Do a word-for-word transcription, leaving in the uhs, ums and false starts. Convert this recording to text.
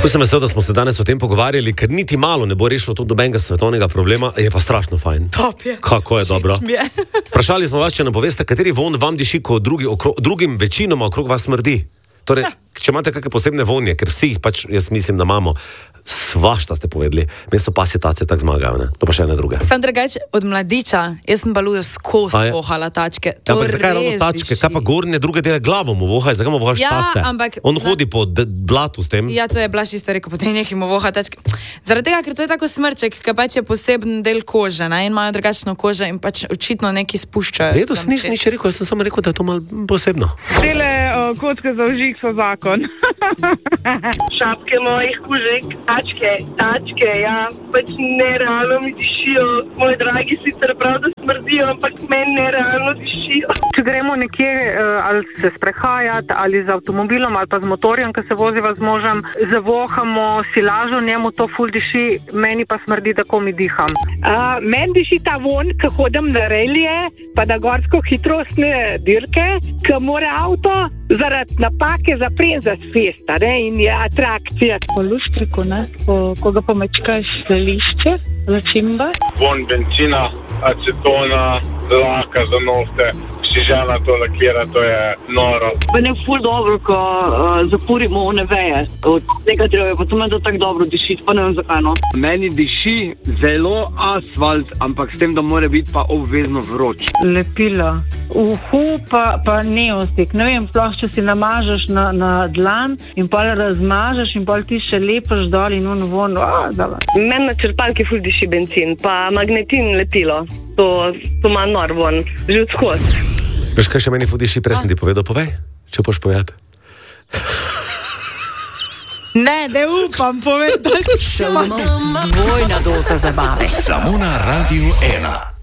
Sem vesel, da smo se danes o tem pogovarjali, ker niti malo ne bo rešilo tudi nobenega svetovnega problema, je pa strašno fajn. Top je. Kako je dobro. Vprašali smo vas, če nam poveste, kateri von vam diši, ko drugi okro, drugim večinoma okrog vas smrdi. Torej, ja. Če imate kakšne posebne vonje, ker vsi jih pač, jaz mislim, da imamo, svašta ste povedali, mesto pa situacije tak zmagajo, ne? To pa še ene druge. Sam drugače, od mladiča, jaz sem balujo skozi vohala tačke. Ja, ampak zakaj ravno tačke? Kaj pa gornje druge dele glavom mu vohaj? Zakaj mu vohaš ja, tace? Ampak, On hodi po d- blatu s tem. Ja, to je Blaž isto rekel, potem nekaj mu voha tačke. Zaradi tega, ker to je tako smrček, ki pač je poseben del kože, ne? In imajo drugačno kožo in pač očitno neki spuščajo. Redo si nič, nič rekel, jaz sem samo rekel, da je to malo posebno. Tele uh, kocke za vžig so zakon. Šapke mojih kužek, tačke, tačke, ja, pač nerealno mi dišijo. Moji dragi sicer prav, da smrdijo, ampak meni nerealno dišijo. Če gremo nekje uh, ali se sprehajati, ali z avtomobilom, ali pa z motorjem, ki se voziva z možem, zavohamo silažo, njemu to ful diši, meni pa smrdi, da ko mi diham. Uh, meni diši ta von, ko hodim na relije, pa na gorsko hitrostne dirke, ko mora avto zaradi napake zaprem za festa, ne, in je atrakcija. Po lustriku, ne, po, ko ga pomečkaš za lišče, začimbe. Von benzina, acetona, laka za nohte, šižana to lakira, to je noro. Mene je ful dobro, ko uh, zapurimo one veje od tega drevja, pa to meni to tako dobro diši, pa ne vem zakaj, no. Meni diši zelo asfalt, ampak s tem, da mora biti pa obvezno vroč. Lepila. Uhu pa, pa neostik. Ne vem, sploh, če si namažeš na, na dlan in pol razmažeš in pol ti še lepaš dol in on von. Meni na črpalki ful diši benzin, pa magnetin lepilo. To, to ima nor von, že odskos. Veš, kaj še meni ful diši, prej sem ti povedal, povej, če boš povedati. Ne, ne upam povedati. Dvojna doza zabave. Samo na Radiu ena.